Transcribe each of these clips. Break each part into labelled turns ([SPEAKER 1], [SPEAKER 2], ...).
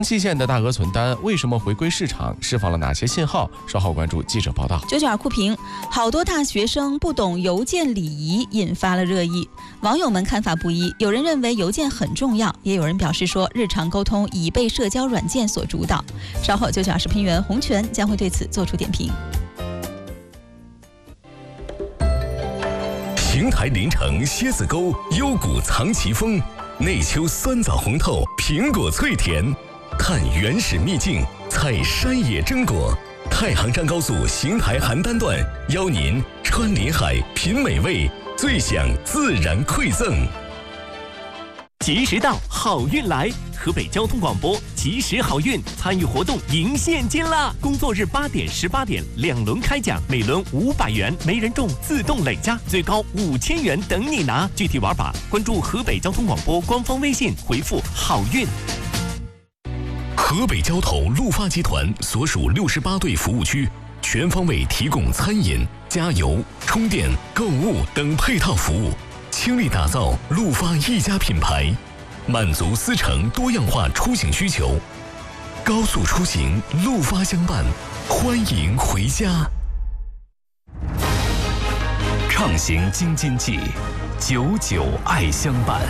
[SPEAKER 1] 蓟县的大鹅存丹为什么回归市场？释放了哪些信号？稍后关注记者报道。
[SPEAKER 2] 92酷评：好多大学生不懂邮件礼仪，引发了热议。网友们看法不一，有人认为邮件很重要，也有人表示说日常沟通已被社交软件所主导。稍后92视频员洪泉将会对此做出点评。
[SPEAKER 3] 邢台临城蝎子沟幽谷藏奇峰，内丘酸枣红透，苹果脆甜。探原始秘境，采山野榛果。太行山高速邢台邯郸段，邀您穿林海，品美味，最享自然馈赠。
[SPEAKER 4] 及时到，好运来！河北交通广播及时好运参与活动赢现金啦！工作日8点、18点2轮开奖，每轮500元，没人中自动累加，最高5000元等你拿。具体玩法关注河北交通广播官方微信，回复好运。
[SPEAKER 3] 河北交投陆发集团所属68对服务区，全方位提供餐饮、加油、充电、购物等配套服务，倾力打造陆发一家品牌，满足司乘多样化出行需求。高速出行，陆发相伴，欢迎回家。畅行京津冀，99爱相伴。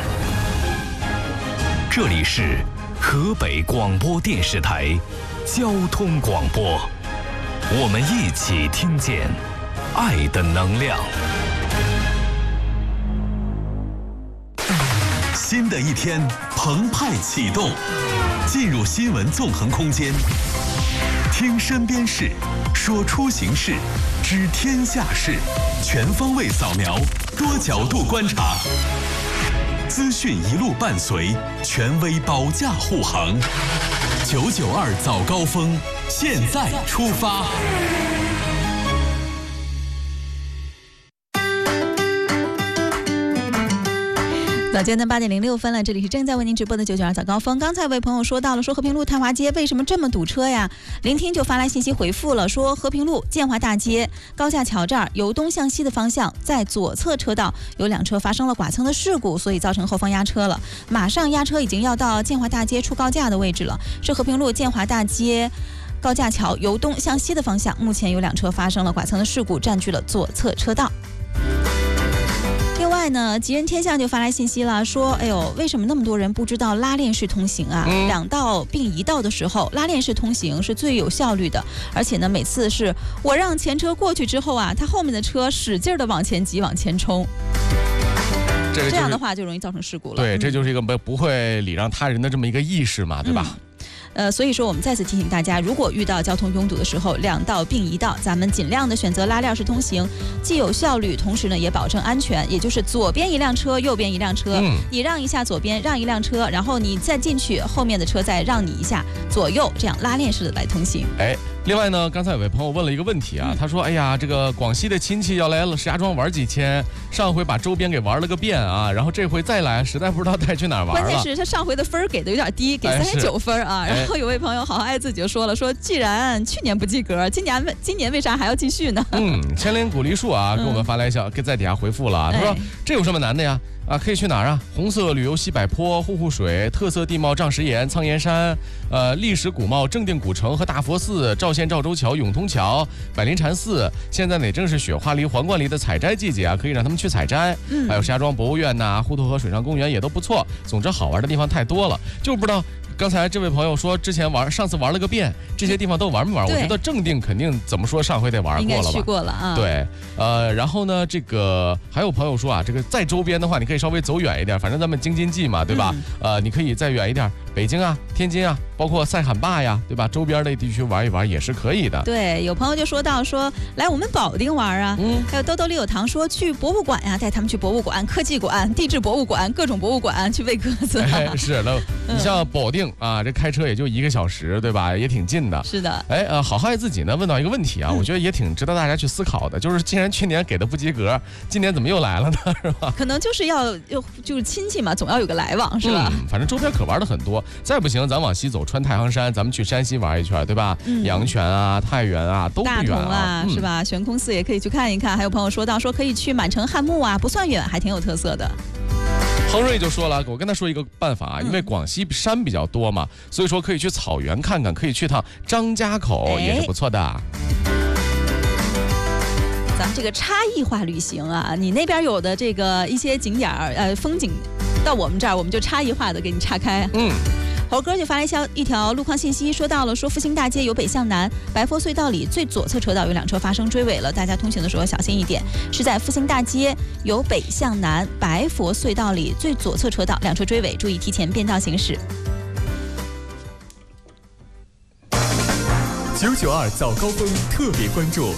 [SPEAKER 3] 这里是河北广播电视台交通广播，我们一起听见爱的能量。新的一天澎湃启动，进入新闻纵横空间，听身边事，说出行事，知天下事，全方位扫描，多角度观察。资讯一路伴随，权威保驾护航。992早高峰，现在出发。
[SPEAKER 2] 早间的8点06分了，这里是正在为您直播的992早高峰。刚才有位朋友说到了，说和平路太华街为什么这么堵车呀？聆听就发来信息回复了，说和平路建华大街高架桥这儿由东向西的方向，在左侧车道有2车发生了剐蹭的事故，所以造成后方压车了。马上压车已经要到建华大街出高架的位置了，是和平路建华大街高架桥由东向西的方向，目前有2车发生了剐蹭的事故，占据了左侧车道。另外呢，吉人天象就发来信息了，说哎呦，为什么那么多人不知道拉链式通行啊？2道并1道的时候，拉链式通行是最有效率的，而且呢，每次是我让前车过去之后啊，他后面的车使劲的往前挤往前冲，这样的话就容易造成事故了。
[SPEAKER 1] 对，这就是一个不会礼让他人的这么一个意识嘛，对吧？
[SPEAKER 2] 所以说我们再次提醒大家，如果遇到交通拥堵的时候，2道并1道，咱们尽量的选择拉链式通行，既有效率，同时呢也保证安全。也就是左边一辆车，右边一辆车，你让一下左边，让一辆车，然后你再进去，后面的车再让你一下，左右这样拉链式的来通行。
[SPEAKER 1] 另外呢，刚才有位朋友问了一个问题啊，他说：“哎呀，这个广西的亲戚要来石家庄玩几天，上回把周边给玩了个遍啊，然后这回再来，实在不知道带去哪儿玩了。”
[SPEAKER 2] 关键是他上回的分给的有点低，给39分啊。然后有位朋友好好爱自己就说了，说既然去年不及格，今年为啥还要继续呢？
[SPEAKER 1] 千年古梨树啊，给我们发来在底下回复了，他说：“这有什么难的呀？可以去哪儿啊？红色旅游西柏坡、户户水，特色地貌丈石岩、苍岩山，历史古貌正定古城和大佛寺，赵县赵州桥、永通桥、百灵禅寺。现在呢也正是雪花梨、皇冠梨的采摘季节啊，可以让他们去采摘。还有石家庄博物院呐、滹沱河水上公园也都不错。总之好玩的地方太多了，就不知道。”刚才这位朋友说上次玩了个遍，这些地方都玩没玩？我觉得正定肯定怎么说上回得玩过了吧？
[SPEAKER 2] 应该去过了啊。
[SPEAKER 1] 对，然后呢，这个还有朋友说啊，这个在周边的话，你可以稍微走远一点，反正咱们京津冀嘛，对吧？你可以再远一点，北京啊、天津啊，包括塞罕坝呀，对吧？周边的地区玩一玩也是可以的。
[SPEAKER 2] 对，有朋友就说到说来我们保定玩啊，还有兜兜里有糖说去博物馆呀，带他们去博物馆、科技馆、地质博物馆、各种博物馆去喂鸽子。
[SPEAKER 1] 是了，你像保定啊，这开车也就1个小时，对吧？也挺近的。
[SPEAKER 2] 是的。
[SPEAKER 1] 好爱自己呢问到一个问题啊，我觉得也挺值得大家去思考的，就是既然去年给的不及格，今年怎么又来了呢？是吧？
[SPEAKER 2] 可能就是就是亲戚嘛，总要有个来往，是吧？
[SPEAKER 1] 反正周边可玩的很多。再不行，咱往西走，穿太行山，咱们去山西玩一圈，对吧？阳泉啊、太原啊都不远
[SPEAKER 2] 大同啊，是吧？悬空寺也可以去看一看。还有朋友说到说可以去满城汉墓啊，不算远，还挺有特色的。
[SPEAKER 1] 彭瑞就说了，我跟他说一个办法啊，因为广西山比较多嘛，所以说可以去草原看看，可以去趟张家口，也是不错的。
[SPEAKER 2] 咱们这个差异化旅行啊，你那边有的这个一些景点风景，到我们这儿我们就差异化的给你岔开。猴哥就发来一条路况信息，说到了说复兴大街由北向南，白佛隧道里最左侧车道有2车发生追尾了，大家通行的时候小心一点。是在复兴大街由北向南，白佛隧道里最左侧车道2车追尾，注意提前变道行驶。
[SPEAKER 5] 992早高峰特别关注。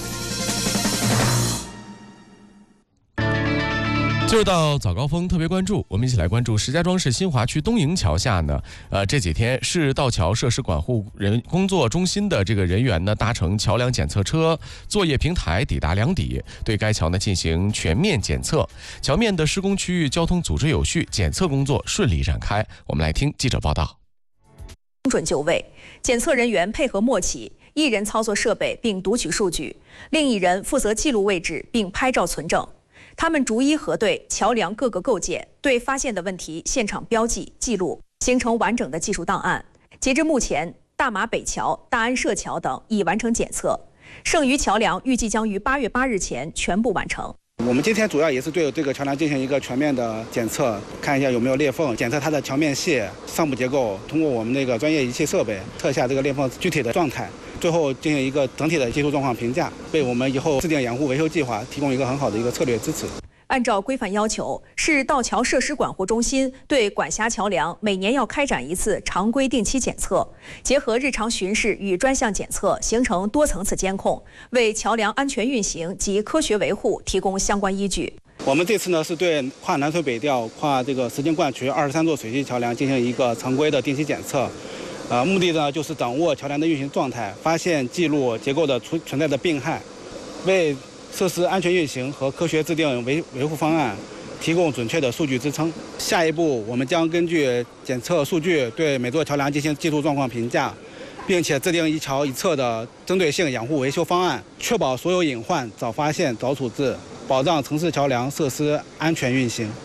[SPEAKER 1] 就是到早高峰特别关注，我们一起来关注石家庄市新华区东营桥下呢，这几天市道桥设施管护工作中心的这个人员呢，搭乘桥梁检测车作业平台抵达梁底，对该桥呢进行全面检测。桥面的施工区域交通组织有序，检测工作顺利展开。我们来听记者报道。
[SPEAKER 6] 精准就位，检测人员配合默契，一人操作设备并读取数据，另一人负责记录位置并拍照存证。他们逐一核对桥梁各个构件，对发现的问题现场标记记录，形成完整的技术档案。截至目前，大马北桥、大安社桥等已完成检测，剩余桥梁预计将于8月8日前全部完成。
[SPEAKER 7] 我们今天主要也是对这个桥梁进行一个全面的检测，看一下有没有裂缝，检测它的桥面系、上部结构，通过我们那个专业仪器设备测一下这个裂缝具体的状态，最后进行一个整体的技术状况评价，为我们以后制定养护维修计划提供一个很好的一个策略支持。
[SPEAKER 6] 按照规范要求，市道桥设施管护中心对管辖桥梁每年要开展一次常规定期检测，结合日常巡视与专项检测，形成多层次监控，为桥梁安全运行及科学维护提供相关依据。
[SPEAKER 7] 我们这次呢是对跨南水北调、跨这个石涧灌渠23座水系桥梁进行一个常规的定期检测，目的呢就是掌握桥梁的运行状态，发现记录结构的存在的病害，为设施安全运行和科学制定维护方案提供准确的数据支撑。下一步，我们将根据检测数据对每座桥梁进行技术状况评价，并且制定一桥一侧的针对性养护维修方案，确保所有隐患早发现、早处置，保障城市桥梁设施安全运行。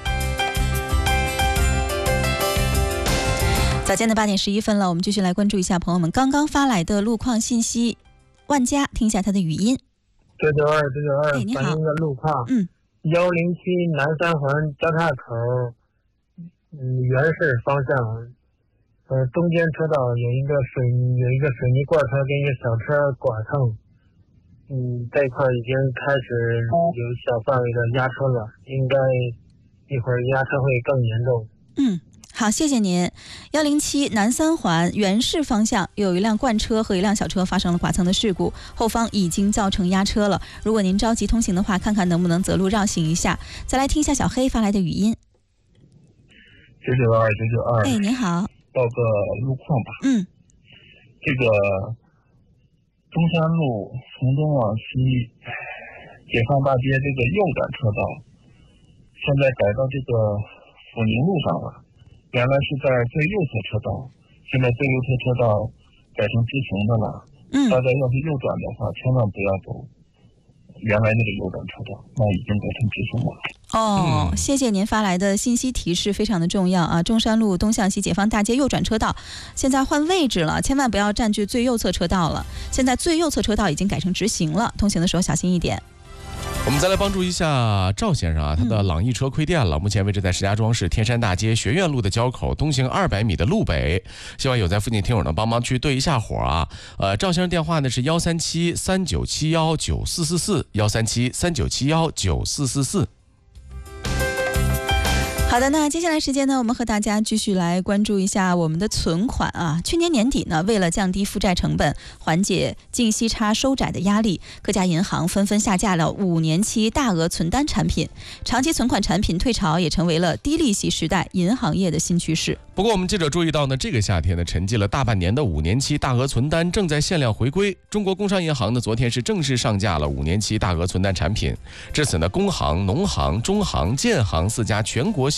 [SPEAKER 2] 早间的8点11分了，我们继续来关注一下朋友们刚刚发来的路况信息。万佳，听一下他的语音。
[SPEAKER 8] 992，反映的路况。107南三环交叉口，原市方向，中间车道有一个水泥罐车跟一个小车剐蹭，这块已经开始有小范围的压车了，应该一会儿压车会更严重。
[SPEAKER 2] 好，谢谢您。107南三环原市方向有一辆罐车和一辆小车发生了剐蹭的事故，后方已经造成压车了。如果您着急通行的话，看看能不能择路绕行一下。再来听一下小黑发来的语音。
[SPEAKER 8] 992，
[SPEAKER 2] 您好。
[SPEAKER 8] 报个路况吧。这个中山路从东往西，解放大街这个右转车道，现在改到这个阜宁路上了。原来是在最右侧车道，现在最右侧车道改成直行的了。大家要是右转的话，千万不要走原来那个右转车道，那已经改成直行了。
[SPEAKER 2] 谢谢您发来的信息提示，非常的重要啊！中山路东向西解放大街右转车道现在换位置了，千万不要占据最右侧车道了。现在最右侧车道已经改成直行了，通行的时候小心一点。
[SPEAKER 1] 我们再来帮助一下赵先生啊，他的朗逸车亏电了，目前为止在石家庄市天山大街学院路的交口东行200米的路北，希望有在附近听友能帮忙去对一下火啊。赵先生电话呢是137-3971-9444，137-3971-9444。
[SPEAKER 2] 好的，那接下来时间呢，我们和大家继续来关注一下我们的存款啊。去年年底呢，为了降低负债成本，缓解净息差收窄的压力，各家银行纷纷下架了5年期大额存单产品，长期存款产品退潮也成为了低利息时代银行业的新趋势。
[SPEAKER 1] 不过我们记者注意到呢，这个夏天呢，沉寂了大半年的5年期大额存单正在限量回归。中国工商银行呢，昨天是正式上架了5年期大额存单产品。至此呢，工行、农行、中行、建行4家全国性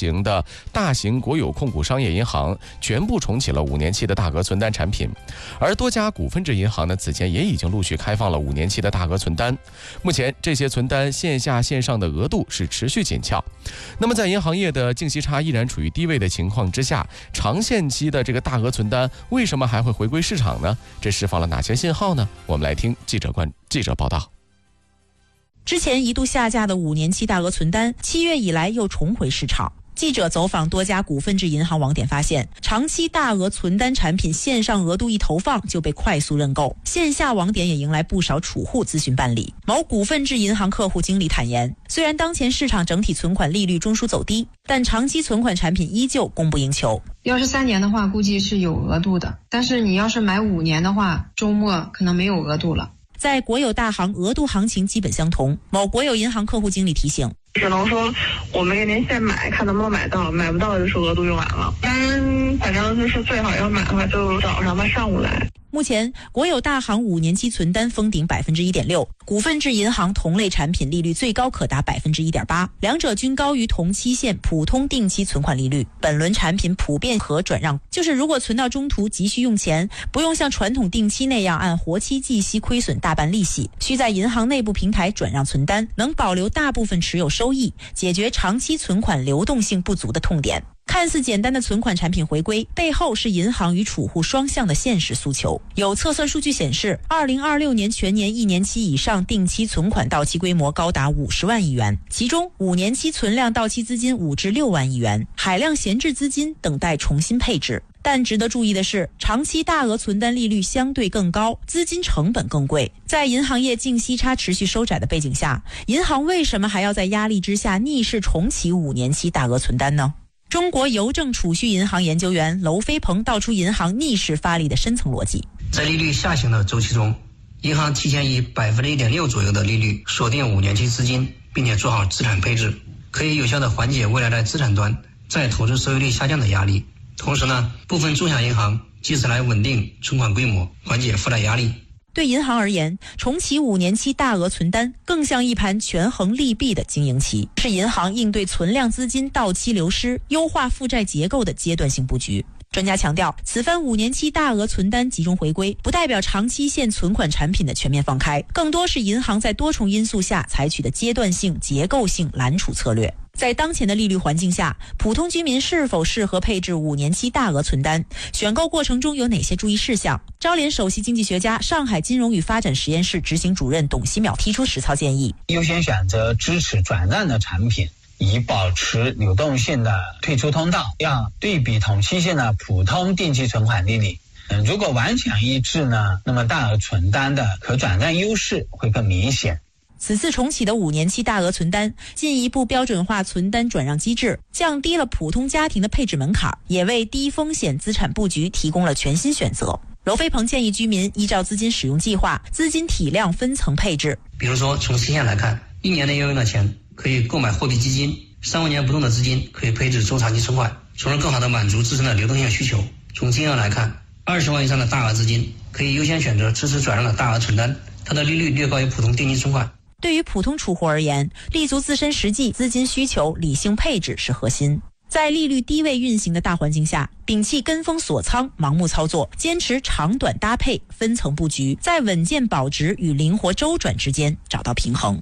[SPEAKER 1] 型的大型国有控股商业银行全部重启了5年期的大额存单产品，而多家股份制银行呢，此前也已经陆续开放了5年期的大额存单。目前这些存单线下线上的额度是持续紧俏。那么在银行业的净息差依然处于低位的情况之下，长限期的这个大额存单为什么还会回归市场呢？这释放了哪些信号呢？我们来听记者报道。
[SPEAKER 9] 之前一度下架的5年期大额存单，7月以来又重回市场。记者走访多家股份制银行网点发现，长期大额存单产品线上额度一投放就被快速认购，线下网点也迎来不少储户咨询办理。某股份制银行客户经理坦言，虽然当前市场整体存款利率中枢走低，但长期存款产品依旧供不应求。
[SPEAKER 10] 要是3年的话，估计是有额度的，但是你要是买5年的话，周末可能没有额度了。
[SPEAKER 9] 在国有大行额度行情基本相同，某国有银行客户经理提醒，
[SPEAKER 11] 只能说我们给您现买，看能不能买到，买不到就是额度用完了。当然，反正就是最好要买的话，就早上吧，上午来。
[SPEAKER 9] 目前，国有大行5年期存单封顶 1.6%， 股份制银行同类产品利率最高可达 1.8%， 两者均高于同期限普通定期存款利率。本轮产品普遍可转让，就是如果存到中途急需用钱，不用像传统定期那样按活期计息亏损大半利息，需在银行内部平台转让存单，能保留大部分持有收益，解决长期存款流动性不足的痛点。看似简单的存款产品回归，背后是银行与储户双向的现实诉求。有测算数据显示，2026年全年1年期以上定期存款到期规模高达50万亿元，其中5年期存量到期资金5至6万亿元，海量闲置资金等待重新配置。但值得注意的是，长期大额存单利率相对更高，资金成本更贵。在银行业净息差持续收窄的背景下，银行为什么还要在压力之下逆势重启5年期大额存单呢？中国邮政储蓄银行研究员娄飞鹏道出银行逆势发力的深层逻辑。
[SPEAKER 12] 在利率下行的周期中，银行提前以 1.6% 左右的利率锁定5年期资金，并且做好资产配置，可以有效的缓解未来在资产端再投资收益率下降的压力。同时呢，部分中小银行借此来稳定存款规模，缓解负债压力。
[SPEAKER 9] 对银行而言，重启5年期大额存单更像一盘权衡利弊的经营棋，是银行应对存量资金到期流失、优化负债结构的阶段性布局。专家强调，此番5年期大额存单集中回归，不代表长期限存款产品的全面放开，更多是银行在多重因素下采取的阶段性、结构性揽储策略。在当前的利率环境下，普通居民是否适合配置5年期大额存单？选购过程中有哪些注意事项？招联首席经济学家、上海金融与发展实验室执行主任董希淼提出实操建议：
[SPEAKER 13] 优先选择支持转让的产品，以保持流动性的退出通道，要对比同期限的普通定期存款利率。如果完全一致呢，那么大额存单的可转让优势会更明显。
[SPEAKER 9] 此次重启的5年期大额存单，进一步标准化存单转让机制，降低了普通家庭的配置门槛，也为低风险资产布局提供了全新选择。娄飞鹏建议居民依照资金使用计划、资金体量分层配置。
[SPEAKER 12] 比如说，从期限来看，1年内要用的钱可以购买货币基金，3、5年不动的资金可以配置中长期存款，从而更好地满足自身的流动性需求。从金额来看，20万以上的大额资金可以优先选择支持转让的大额存单，它的利率略高于普通定期存款。
[SPEAKER 9] 对于普通储户而言，立足自身实际资金需求，理性配置是核心。在利率低位运行的大环境下，摒弃跟风锁仓、盲目操作，坚持长短搭配、分层布局，在稳健保值与灵活周转之间找到平衡。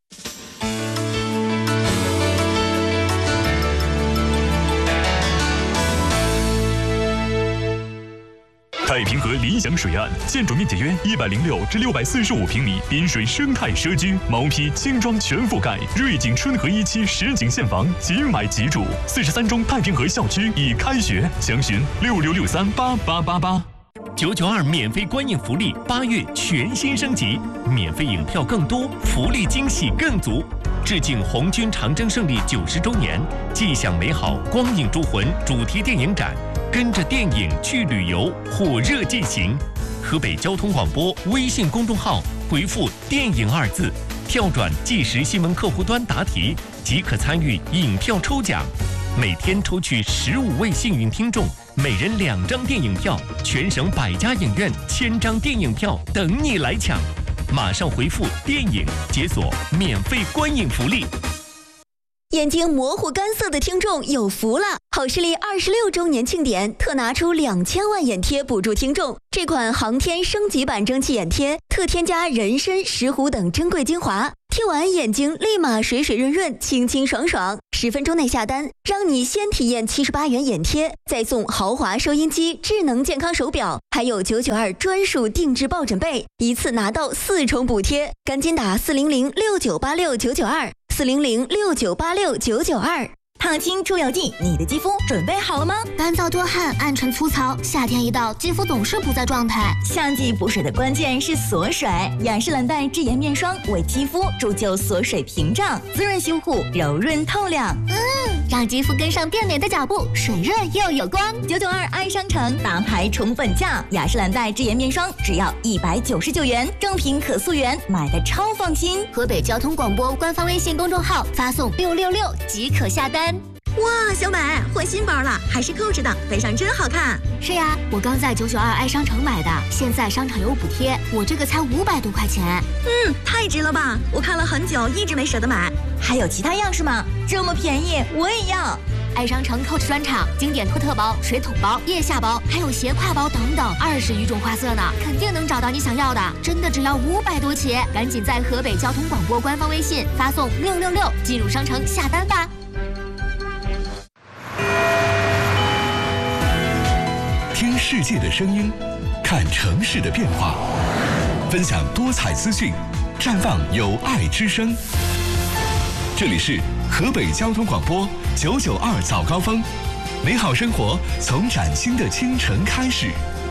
[SPEAKER 14] 太平河理想水岸，建筑面积约106至645平米，滨水生态社区，毛坯轻装全覆盖，瑞景春和1期实景现房，即买即住。43中太平河校区已开学，详询66638888。
[SPEAKER 4] 992免费观影福利8月全新升级，免费影票更多，福利惊喜更足。致敬红军长征胜利90周年，既享美好光影铸魂主题电影展，跟着电影去旅游，火热进行。河北交通广播微信公众号回复“电影”2字，跳转即时新闻客户端答题，即可参与影票抽奖。每天抽取15位幸运听众，每人2张电影票，全省100家影院1000张电影票等你来抢。马上回复“电影”解锁免费观影福利。
[SPEAKER 15] 眼睛模糊干涩的听众有福了！好视力26周年庆典特拿出2000万眼贴补助听众。这款航天升级版蒸汽眼贴特添加人参、石斛等珍贵精华，贴完眼睛立马水水润润、清清爽爽。10分钟内下单，让你先体验78元眼贴，再送豪华收音机、智能健康手表，还有992专属定制抱枕被，一次拿到4重补贴。赶紧打400698699240069869992。
[SPEAKER 16] 烫青出油剂，你的肌肤准备好了吗？
[SPEAKER 17] 干燥多汗、暗沉粗糙，夏天一到，肌肤总是不在状态。
[SPEAKER 16] 夏季补水的关键是锁水，雅诗兰黛智颜面霜为肌肤铸就锁水屏障，滋润修护，柔润透亮。
[SPEAKER 17] 让肌肤跟上变美的脚步，水润又有光。
[SPEAKER 16] 992爱商城大牌宠粉价，雅诗兰黛智颜面霜只要199元，正品可溯源，买的超放心。
[SPEAKER 17] 河北交通广播官方微信公众号发送666即可下单。
[SPEAKER 16] 哇，小美换新包了，还是Coach的，背上真好看。
[SPEAKER 17] 是呀，我刚在992爱商城买的，现在商场有补贴，我这个才500多块钱。
[SPEAKER 16] 太值了吧！我看了很久，一直没舍得买。还有其他样式吗？这么便宜，我也要。
[SPEAKER 17] 爱商城 Coach 专场，经典托特包、水桶包、腋下包，还有斜挎包等等，20余种花色呢，肯定能找到你想要的。真的只要500多起，赶紧在河北交通广播官方微信发送666进入商城下单吧。
[SPEAKER 3] 听世界的声音，看城市的变化，分享多彩资讯，绽放有爱之声。这里是河北交通广播992早高峰，美好生活从崭新的清晨开始。